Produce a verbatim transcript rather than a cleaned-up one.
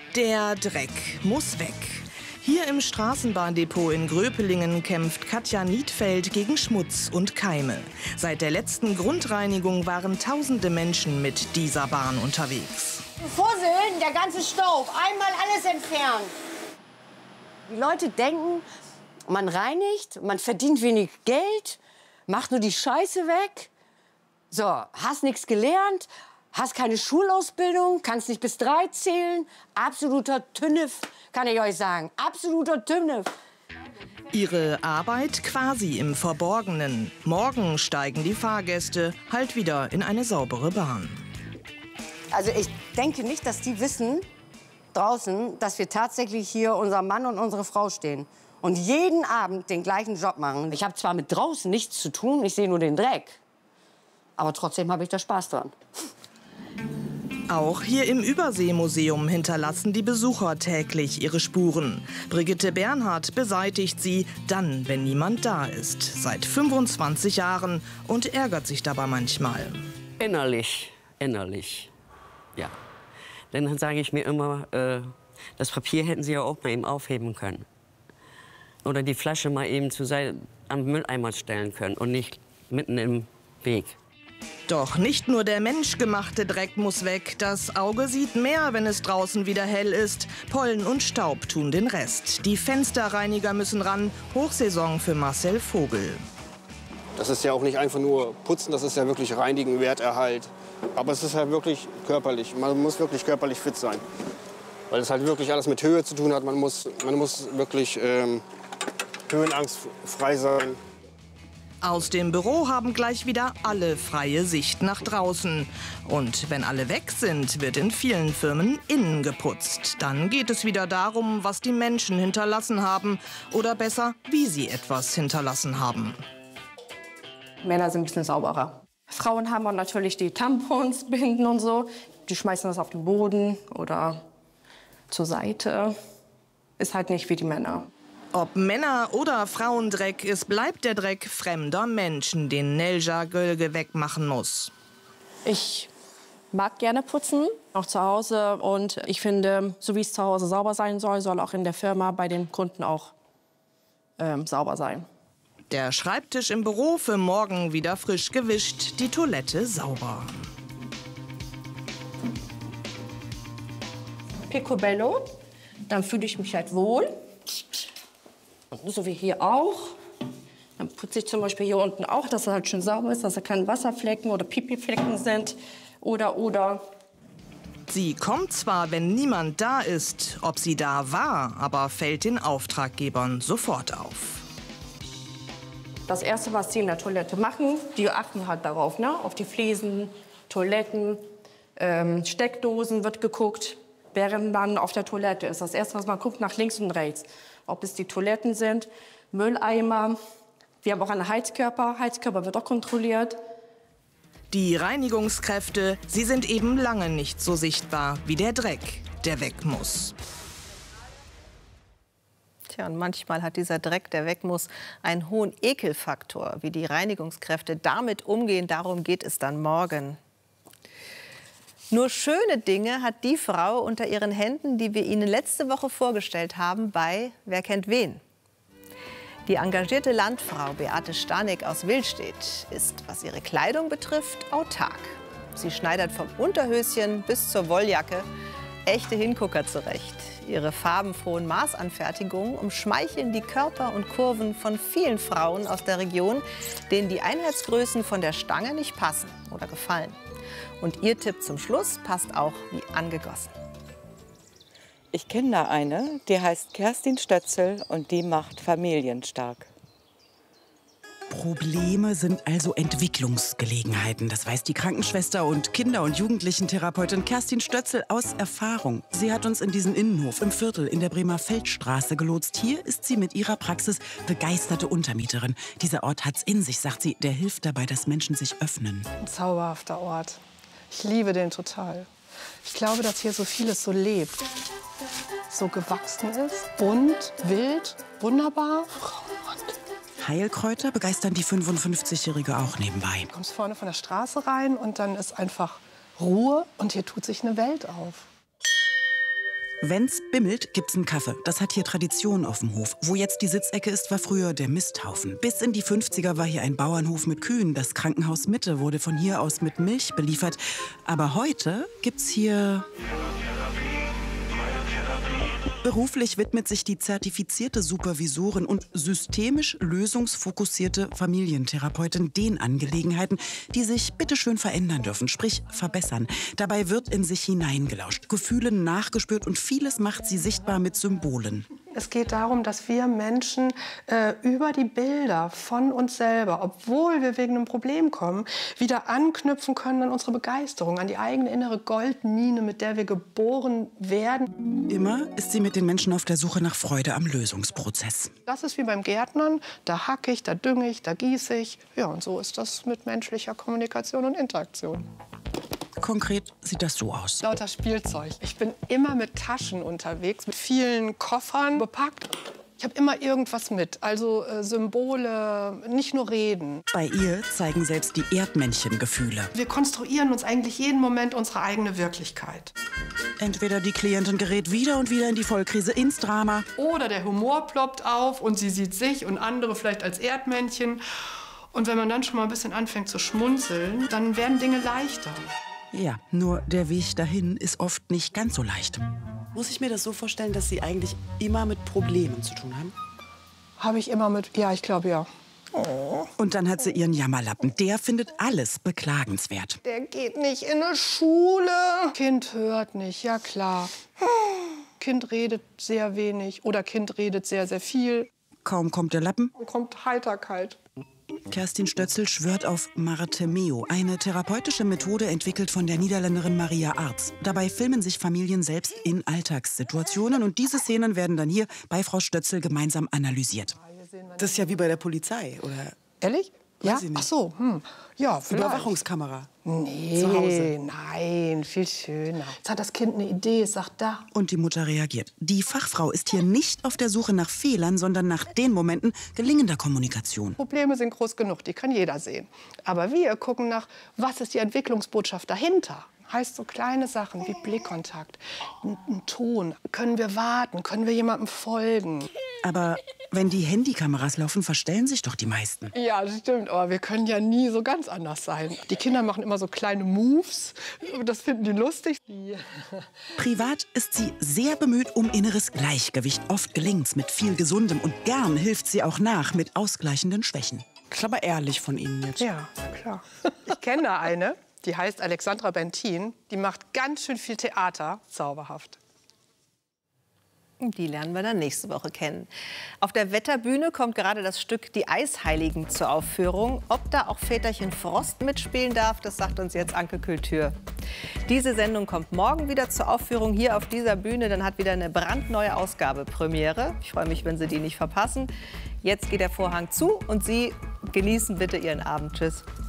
Der Dreck muss weg. Hier im Straßenbahndepot in Gröpelingen kämpft Katja Niedfeld gegen Schmutz und Keime. Seit der letzten Grundreinigung waren tausende Menschen mit dieser Bahn unterwegs. Fusseln, der ganze Staub, einmal alles entfernen. Die Leute denken, man reinigt, man verdient wenig Geld, macht nur die Scheiße weg. So, hast nichts gelernt, hast keine Schulausbildung, kannst nicht bis drei zählen. Absoluter Tünnef, kann ich euch sagen. Absoluter Tünnef. Ihre Arbeit quasi im Verborgenen. Morgen steigen die Fahrgäste halt wieder in eine saubere Bahn. Also ich denke nicht, dass die wissen draußen, dass wir tatsächlich hier unser Mann und unsere Frau stehen. Und jeden Abend den gleichen Job machen. Ich habe zwar mit draußen nichts zu tun, ich sehe nur den Dreck. Aber trotzdem habe ich da Spaß dran. Auch hier im Überseemuseum hinterlassen die Besucher täglich ihre Spuren. Brigitte Bernhard beseitigt sie dann, wenn niemand da ist. Seit fünfundzwanzig Jahren und ärgert sich dabei manchmal. Innerlich, innerlich, ja. Denn dann sage ich mir immer, äh, das Papier hätten Sie ja auch mal eben aufheben können. Oder die Flasche mal eben zu am Mülleimer stellen können und nicht mitten im Weg. Doch nicht nur der menschgemachte Dreck muss weg. Das Auge sieht mehr, wenn es draußen wieder hell ist. Pollen und Staub tun den Rest. Die Fensterreiniger müssen ran. Hochsaison für Marcel Vogel. Das ist ja auch nicht einfach nur putzen, das ist ja wirklich reinigen, Werterhalt. Aber es ist halt wirklich körperlich. Man muss wirklich körperlich fit sein. Weil es halt wirklich alles mit Höhe zu tun hat. Man muss, man muss wirklich ähm, höhenangstfrei sein. Aus dem Büro haben gleich wieder alle freie Sicht nach draußen. Und wenn alle weg sind, wird in vielen Firmen innen geputzt. Dann geht es wieder darum, was die Menschen hinterlassen haben. Oder besser, wie sie etwas hinterlassen haben. Männer sind ein bisschen sauberer. Frauen haben auch natürlich die Tampons, Binden und so. Die schmeißen das auf den Boden oder zur Seite. Ist halt nicht wie die Männer. Ob Männer- oder Frauendreck, es bleibt der Dreck fremder Menschen, den Nelja Gölge wegmachen muss. Ich mag gerne putzen, auch zu Hause. Und ich finde, so wie es zu Hause sauber sein soll, soll auch in der Firma bei den Kunden auch ähm, sauber sein. Der Schreibtisch im Büro für morgen wieder frisch gewischt, die Toilette sauber. Picobello, dann fühle ich mich halt wohl. So wie hier auch. Dann putze ich zum Beispiel hier unten auch, dass er halt schön sauber ist, dass da keine Wasserflecken oder Pipi-Flecken sind. Oder, oder. Sie kommt zwar, wenn niemand da ist, ob sie da war, aber fällt den Auftraggebern sofort auf. Das Erste, was sie in der Toilette machen, die achten halt darauf, ne? Auf die Fliesen, Toiletten, ähm, Steckdosen wird geguckt, während man auf der Toilette ist. Das Erste, was man guckt, nach links und rechts. Ob es die Toiletten sind, Mülleimer. Wir haben auch einen Heizkörper. Heizkörper wird auch kontrolliert. Die Reinigungskräfte, sie sind eben lange nicht so sichtbar wie der Dreck, der weg muss. Tja, und manchmal hat dieser Dreck, der weg muss, einen hohen Ekelfaktor. Wie die Reinigungskräfte damit umgehen, darum geht es dann morgen. Nur schöne Dinge hat die Frau unter ihren Händen, die wir Ihnen letzte Woche vorgestellt haben bei Wer kennt wen? Die engagierte Landfrau Beate Stanek aus Willstedt ist, was ihre Kleidung betrifft, autark. Sie schneidert vom Unterhöschen bis zur Wolljacke echte Hingucker zurecht. Ihre farbenfrohen Maßanfertigungen umschmeicheln die Körper und Kurven von vielen Frauen aus der Region, denen die Einheitsgrößen von der Stange nicht passen oder gefallen. Und ihr Tipp zum Schluss passt auch wie angegossen. Ich kenne da eine, die heißt Kerstin Stötzel und die macht familienstark. Probleme sind also Entwicklungsgelegenheiten. Das weiß die Krankenschwester und Kinder- und Jugendlichentherapeutin Kerstin Stötzel aus Erfahrung. Sie hat uns in diesen Innenhof im Viertel in der Bremer Feldstraße gelotst. Hier ist sie mit ihrer Praxis begeisterte Untermieterin. Dieser Ort hat's in sich, sagt sie. Der hilft dabei, dass Menschen sich öffnen. Ein zauberhafter Ort. Ich liebe den total. Ich glaube, dass hier so vieles so lebt. So gewachsen ist, bunt, wild, wunderbar. Heilkräuter begeistern die fünfundfünfzigjährige auch nebenbei. Du kommst vorne von der Straße rein und dann ist einfach Ruhe und hier tut sich eine Welt auf. Wenn's bimmelt, gibt's einen Kaffee. Das hat hier Tradition auf dem Hof. Wo jetzt die Sitzecke ist, war früher der Misthaufen. Bis in die fünfziger war hier ein Bauernhof mit Kühen. Das Krankenhaus Mitte wurde von hier aus mit Milch beliefert. Aber heute gibt's hier... Beruflich widmet sich die zertifizierte Supervisorin und systemisch lösungsfokussierte Familientherapeutin den Angelegenheiten, die sich bitteschön verändern dürfen, sprich verbessern. Dabei wird in sich hineingelauscht, Gefühlen nachgespürt und vieles macht sie sichtbar mit Symbolen. Es geht darum, dass wir Menschen äh, über die Bilder von uns selber, obwohl wir wegen einem Problem kommen, wieder anknüpfen können an unsere Begeisterung, an die eigene innere Goldmine, mit der wir geboren werden. Immer ist sie mit den Menschen auf der Suche nach Freude am Lösungsprozess. Das ist wie beim Gärtnern. Da hacke ich, da dünge ich, da gieße ich. Ja, und so ist das mit menschlicher Kommunikation und Interaktion. Konkret sieht das so aus. Lauter Spielzeug. Ich bin immer mit Taschen unterwegs, mit vielen Koffern bepackt. Ich habe immer irgendwas mit, also äh, Symbole, nicht nur reden. Bei ihr zeigen selbst die Erdmännchen Gefühle. Wir konstruieren uns eigentlich jeden Moment unsere eigene Wirklichkeit. Entweder die Klientin gerät wieder und wieder in die Vollkrise, ins Drama. Oder der Humor ploppt auf und sie sieht sich und andere vielleicht als Erdmännchen. Und wenn man dann schon mal ein bisschen anfängt zu schmunzeln, dann werden Dinge leichter. Ja, nur der Weg dahin ist oft nicht ganz so leicht. Muss ich mir das so vorstellen, dass Sie eigentlich immer mit Problemen zu tun haben? Habe ich immer mit, ja, ich glaube ja. Oh. Und dann hat sie ihren Jammerlappen. Der findet alles beklagenswert. Der geht nicht in eine Schule. Kind hört nicht, ja klar. Kind redet sehr wenig oder Kind redet sehr, sehr viel. Kaum kommt der Lappen, Dann kommt Heiterkeit. Kerstin Stötzl schwört auf Martemeo, eine therapeutische Methode entwickelt von der Niederländerin Maria Arz. Dabei filmen sich Familien selbst in Alltagssituationen und diese Szenen werden dann hier bei Frau Stötzl gemeinsam analysiert. Das ist ja wie bei der Polizei, oder? Ehrlich? Ja? Ach so, hm. Ja, vielleicht. Überwachungskamera. Nee, Zu Hause. nein, viel schöner. Jetzt hat das Kind eine Idee, es sagt da. Und die Mutter reagiert. Die Fachfrau ist hier nicht auf der Suche nach Fehlern, sondern nach den Momenten gelingender Kommunikation. Probleme sind groß genug, die kann jeder sehen. Aber wir gucken nach, was ist die Entwicklungsbotschaft dahinter? Heißt so kleine Sachen wie Blickkontakt, ein, ein Ton. Können wir warten? Können wir jemandem folgen? Aber wenn die Handykameras laufen, verstellen sich doch die meisten. Ja, das stimmt. Aber wir können ja nie so ganz anders sein. Die Kinder machen immer so kleine Moves. Das finden die lustig. Privat ist sie sehr bemüht um inneres Gleichgewicht. Oft gelingt's mit viel Gesundem und gern hilft sie auch nach mit ausgleichenden Schwächen. Das ist aber ehrlich von Ihnen jetzt. Ja, klar. Ich kenne da eine, die heißt Alexandra Bentin. Die macht ganz schön viel Theater. Zauberhaft. Die lernen wir dann nächste Woche kennen. Auf der Wetterbühne kommt gerade das Stück Die Eisheiligen zur Aufführung. Ob da auch Väterchen Frost mitspielen darf, das sagt uns jetzt Anke Kultur. Diese Sendung kommt morgen wieder zur Aufführung hier auf dieser Bühne. Dann hat wieder eine brandneue Ausgabe Premiere. Ich freue mich, wenn Sie die nicht verpassen. Jetzt geht der Vorhang zu und Sie genießen bitte Ihren Abend. Tschüss.